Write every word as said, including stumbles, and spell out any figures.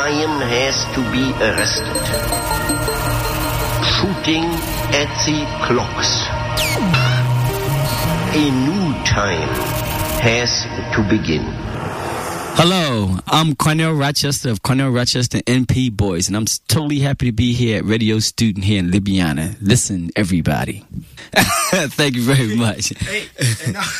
time has to be arrested. Shooting at the clocks. A new time has to begin. Hello, I'm Cornell Rochester of Cornell Rochester N P Boys, and I'm totally happy to be here at Radio Student here in Ljubljana. Listen, everybody. Thank you very much. Hey, and now-